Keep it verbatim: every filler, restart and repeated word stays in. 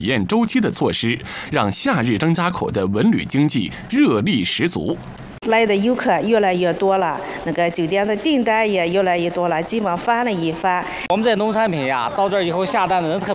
验周期的措施，让夏日张家口的文旅经济热力十足。 来的游客越来越多了，那个酒店的订单也越来越多了，基本上翻了一番。 我们这农产品呀，到这儿以后下单的人特